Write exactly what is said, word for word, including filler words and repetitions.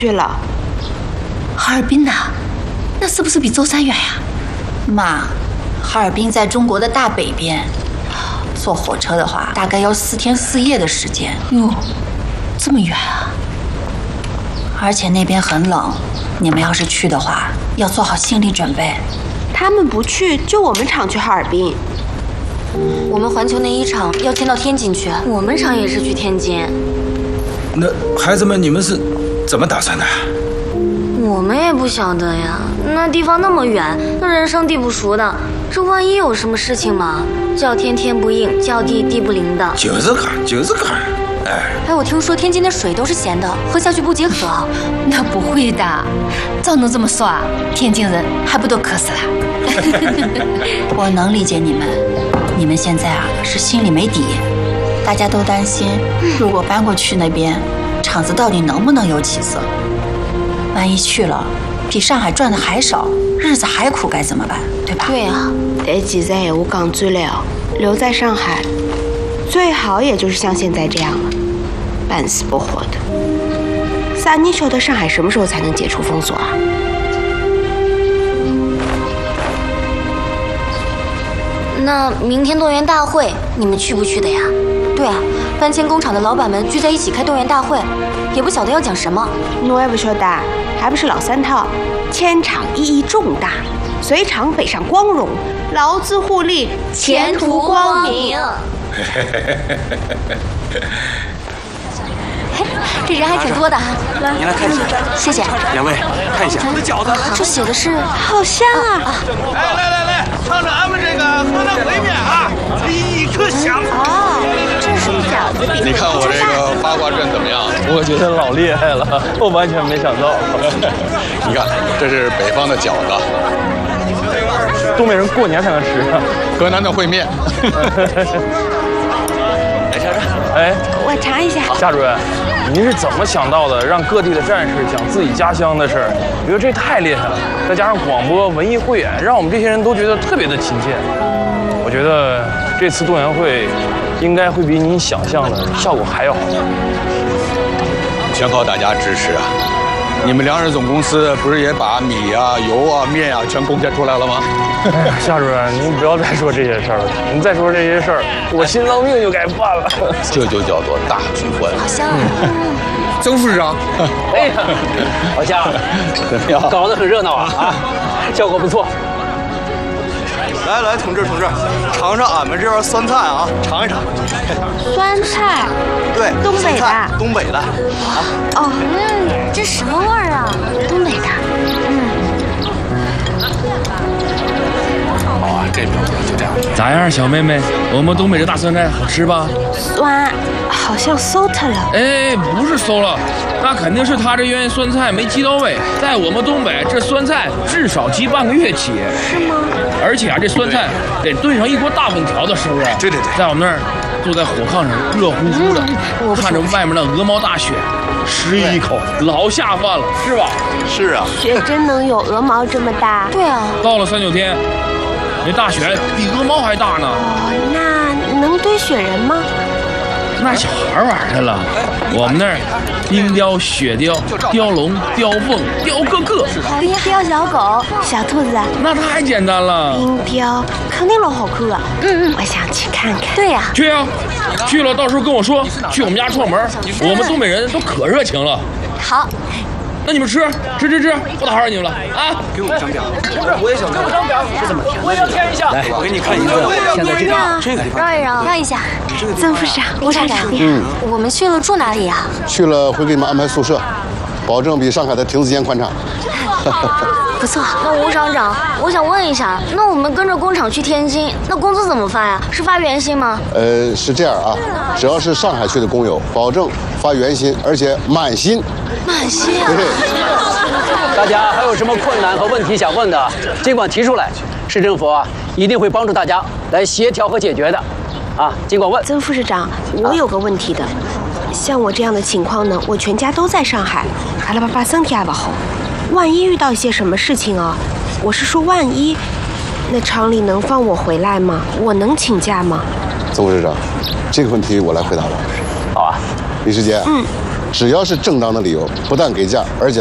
去了。 哈尔滨呐，那是不是比舟山远呀？ 妈，哈尔滨在中国的大北边，坐火车的话大概要四天四夜的时间。 哟，这么远啊！ 而且那边很冷，你们要是去的话，要做好心理准备。 他们不去，就我们厂去哈尔滨。 我们环球内衣厂要迁到天津去，我们厂也是去天津。 那孩子们，你们是怎么打算的？ 我们也不晓得呀，那地方那么远，那人生地不熟的，这万一有什么事情嘛，叫天天不应，叫地地不灵的。 就是个，就是个，哎。 哎，我听说天津的水都是咸的，喝下去不解渴。 那不会的，照能这么说啊，天津人还不都渴死了？ 我能理解你们，你们现在啊是心里没底，大家都担心，如果搬过去那边，厂子到底能不能有起色？万一去了，比上海赚的还少，日子还苦，该怎么办？对吧？ 对啊。 但其实闲话讲转来哦，留在上海，最好也就是像现在这样了，半死不活的。啥人晓得上海什么时候才能解除封锁啊？ 那明天动员大会，你们去不去的呀？对啊，搬迁工厂的老板们聚在一起开动员大会，也不晓得要讲什么。 我也不晓得，还不是老三套，迁厂意义重大，随厂北上光荣，劳资互利，前途光明。 嘿，这人还挺多的哈。 来，您来看一下。 谢谢。 两位看一下。我的饺子。 这写的是。 好香啊！ 来来来来，尝尝俺们这个河南烩面啊，一可香。 哦，这是饺子饼。 你看我这个八卦阵怎么样？ 我觉得老厉害了，我完全没想到。 你看，这是北方的饺子， 东北人过年才能吃啊。 河南的烩面。 来尝尝。哎， 我尝一下。 夏主任，您是怎么想到的？让各地的战士讲自己家乡的事儿，我觉得这太厉害了。再加上广播、文艺汇演，让我们这些人都觉得特别的亲切。我觉得这次动员会应该会比您想象的效果还要好。 全靠大家支持啊！你们粮食总公司不是也把米啊、油啊、面啊全贡献出来了吗？ 哎呀，夏主任，您不要再说这些事儿了。您再说这些事儿，我心脏病就该犯了。 这就叫做大局观。 好香啊！ 曾副市长， 哎呀，好家伙， 怎么样？ 搞得很热闹啊啊，效果不错。 来来，同志同志，尝尝俺们这边酸菜啊，尝一尝。 酸菜， 对， 东北的， 东北的。啊。 哦， 嗯，这什么味儿啊？ 东北的。嗯。 好啊，这边就这样。 咋样，小妹妹？我们东北的大酸菜好吃吧？ 酸，好像馊它了。 哎，不是馊了，那肯定是他这园酸菜没积到位。在我们东北，这酸菜至少积半个月起。 是吗？ 而且啊，这酸菜得炖上一锅大粉条子，是不是？ 对对对， 在我们那儿坐在火炕上，热乎乎的， 嗯、 看着外面那鹅毛大雪，吃一口老下饭了，是吧？ 是啊。 雪真能有鹅毛这么大？ 对啊。 到了三九天，那大雪比鹅毛还大呢。 哦，那能堆雪人吗？ 那小孩玩去了。我们那儿冰雕、雪雕、雕龙、雕凤、雕个个， 还雕小狗、小兔子， 那太简单了。 冰雕肯定老好看啊！嗯嗯，我想去看看。 对呀、啊， 去啊！去了到时候跟我说，去我们家串门。我们东北人都可热情了。 好。 那你们吃吃吃吃，不打扰你们了啊！ 给我张表，我也想看。张表是怎么填？我也要填一下。 来，我给你看一个，现在这个这个地方。 让一让，让一下。 曾副市长，我想场地。 嗯，我们去了住哪里呀？ 去了会给你们安排宿舍，保证比上海的亭子间宽敞。 不错。那吴厂长，我想问一下，那我们跟着工厂去天津，那工资怎么发呀？是发原薪吗？ 呃，是这样啊，只要是上海去的工友，保证发原薪，而且满薪。 满薪啊！ 大家还有什么困难和问题想问的，尽管提出来，市政府啊一定会帮助大家来协调和解决的，啊，尽管问。 曾副市长，我有个问题的，像我这样的情况呢，我全家都在上海，阿拉爸爸身体也不好，万一遇到一些什么事情啊，我是说万一，那厂里能放我回来吗？我能请假吗？ 曾副市长，这个问题我来回答吧。 好啊， 李世杰， 嗯。 只要是正当的理由，不但给价，而且